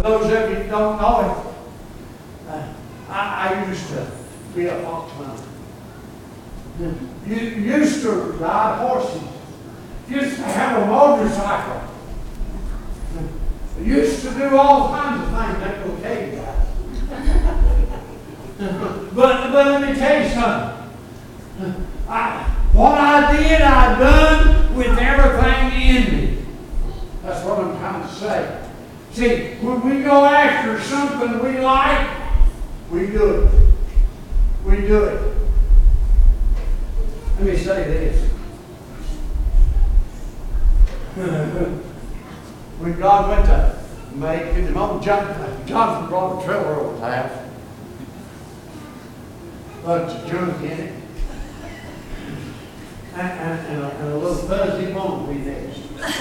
those of you that don't know it, I used to be a fox hunter. You used to ride horses. Used to have a motorcycle. Used to do all kinds of things. That will tell you guys. But let me tell you something. What I did, I done with everything in me. That's what I'm trying to say. See, when we go after something we like, we do it. We do it. Let me say this. When God went to Macon, and old Jonathan brought a trailer over the house. Bunch of junk in it. And a little fuzzy bumblebee nest.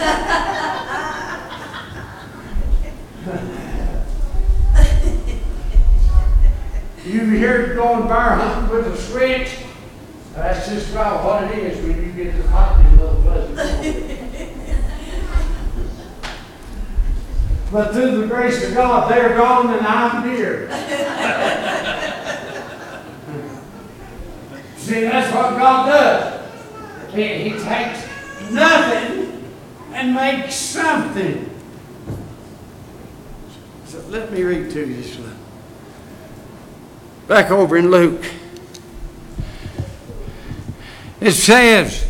You hear it going bear hunting with a switch? That's just about what it is when you get to fight these little fuzzy bumblebees. But through the grace of God, they're gone and I'm here. See, that's what God does. He takes nothing and makes something. So let me read to you this one. Back over in Luke. It says,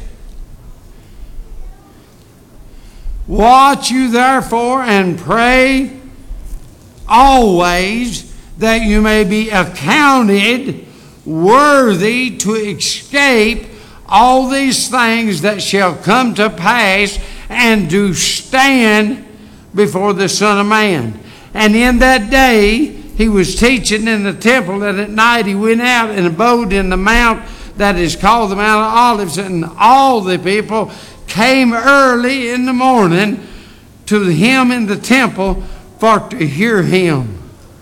watch you therefore and pray always that you may be accounted worthy to escape all these things that shall come to pass and to stand before the Son of Man. And in that day he was teaching in the temple, and at night he went out and abode in the mount that is called the Mount of Olives, and all the people came early in the morning to him in the temple for to hear him.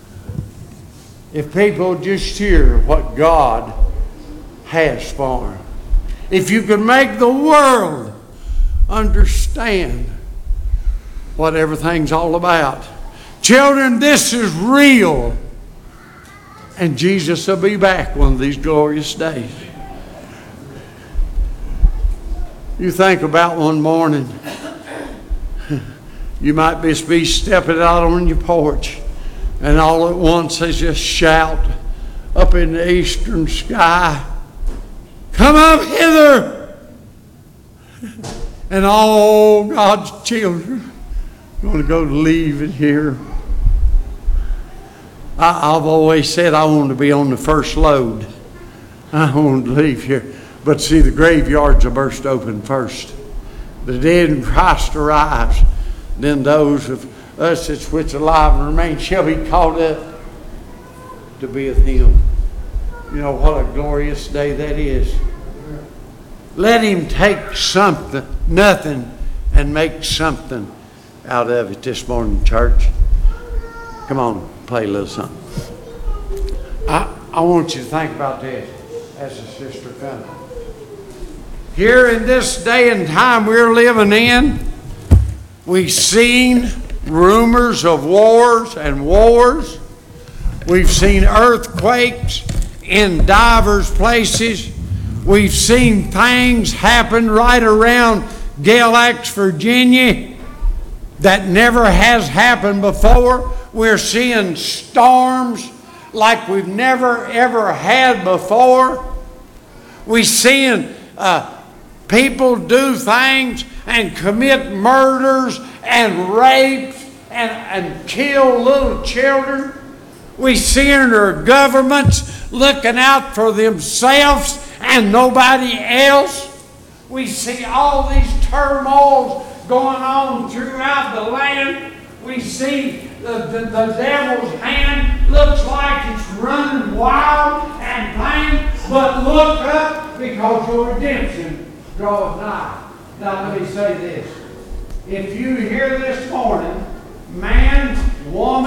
If people just hear what God has for them, if you could make the world understand what everything's all about. Children, this is real. And Jesus will be back one of these glorious days. You think about one morning, you might be stepping out on your porch, and all at once they just shout up in the eastern sky, come up hither! And all God's children are going to go leave it here. I've always said I want to be on the first load. I want to leave here. But see, the graveyards will burst open first. The dead in Christ arrives. Then those of us that's which alive and remain shall be caught up to be with him. You know what a glorious day that is. Let him take something, nothing, and make something out of it this morning, church. Come on, play a little something. I want you to think about this as a sister comes. Here in this day and time we're living in, we've seen rumors of wars and wars. We've seen earthquakes in divers places. We've seen things happen right around Galax, Virginia that never has happened before. We're seeing storms like we've never ever had before. We're seeing people do things and commit murders and rapes and kill little children. We see our governments looking out for themselves and nobody else. We see all these turmoils going on throughout the land. We see the devil's hand looks like it's running wild and pain, but look up because your redemption draweth nigh. Now let me say this. If you hear this morning, man, woman,